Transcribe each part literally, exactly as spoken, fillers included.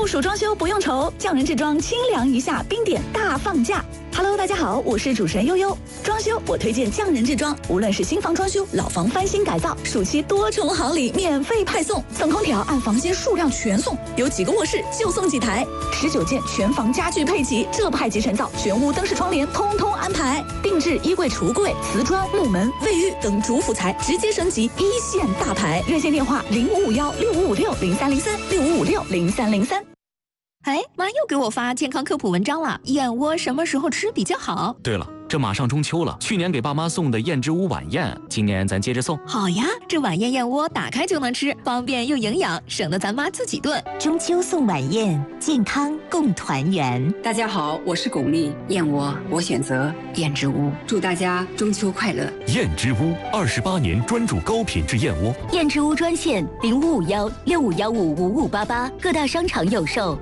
部署装修不用愁，匠人制装清凉一下，冰点大放价。Hello， 大家好，我是主持人悠悠。装修我推荐匠人制装，无论是新房装修、老房翻新改造，暑期多重好礼免费派送，送空调按房间数量全送，有几个卧室就送几台，十九件全房家具配齐，这派级成造，全屋灯饰窗帘通通安排，定制衣柜、橱柜、瓷砖、木门、卫浴等主辅材直接升级，一线大牌。热线电话零五五幺六五五六零三零三六五五六零三零三。 哎，妈又给我发健康科普文章了，燕窝什么时候吃比较好？ 对了，这马上中秋了，去年给爸妈送的燕之屋晚宴，今年咱接着送。 好呀，这晚宴燕窝打开就能吃，方便又营养，省得咱妈自己炖。 中秋送晚宴，健康共团圆。 大家好，我是巩俐，燕窝我选择燕之屋，祝大家中秋快乐。 燕之屋二十八年专注高品质燕窝。 燕之屋专线零五五幺六五幺五五五八八，各大商场有售。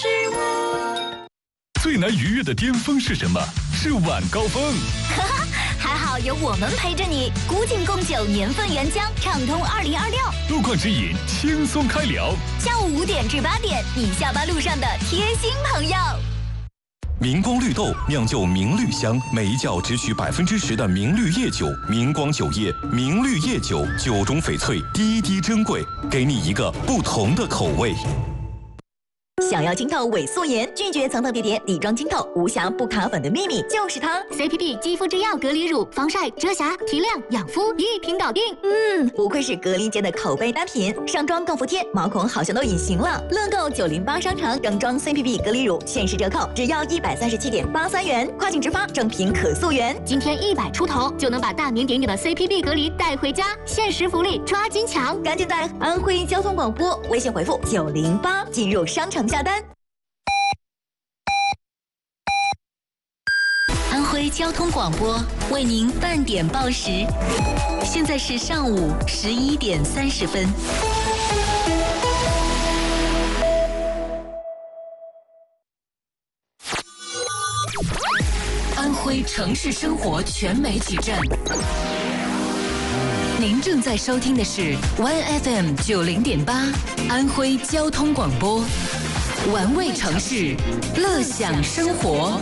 最难逾越的巅峰是什么？是晚高峰。 还好有我们陪着你，古井贡酒年份原浆，畅通二零二六。 路况指引，轻松开聊。 下午五点至八点，你下班路上的贴心朋友。 明光绿豆酿就明绿香，每一窖只取百分之十的明绿叶酒。明光酒业，明绿叶酒，酒中翡翠，滴滴珍贵，给你一个不同的口味。 想要清透伪素颜，拒绝层层叠叠，底妆清透，无瑕不卡粉的秘密就是它 C P B 肌肤之钥隔离乳，防晒、遮瑕、提亮、养肤一瓶搞定。 嗯，不愧是隔离间的口碑单品，上妆更服帖，毛孔好像都隐形了。乐购九零八商城整装 C P B 隔离乳限时折扣，只要一百三十七点八三元，跨境直发，正品可溯源。 今天一百出头就能把大名鼎鼎的 C P B 隔离带回家，限时福利抓紧抢！ 赶紧在安徽交通广播微信回复九零八进入商城下单。 安徽交通广播为您半点报时，现在是上午十一点三十分。安徽城市生活全媒体站，您正在收听的是 One F M 九零点八，安徽交通广播，玩味城市，乐享生活。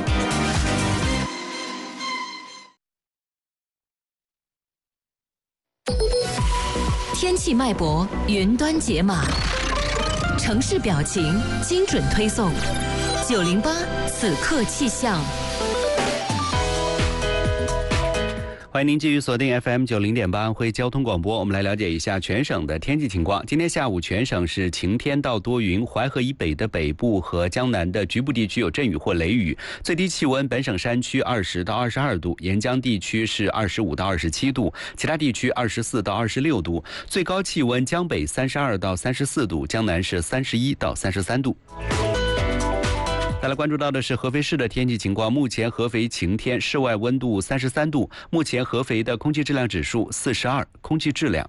天气脉搏，云端解码，城市表情，精准推送。九零八此刻气象。 欢迎您继续锁定 F M 九零点八安徽交通广播，我们来了解一下全省的天气情况。今天下午全省是晴天到多云，淮河以北的北部和江南的局部地区有阵雨或雷雨。最低气温本省山区二十到二十二度，沿江地区是二十五到二十七度，其他地区二十四到二十六度。最高气温江北三十二到三十四度，江南是三十一到三十三度。再来关注到的是合肥市的天气情况。目前合肥晴天，室外温度三十三度。目前合肥的空气质量指数四十二，空气质量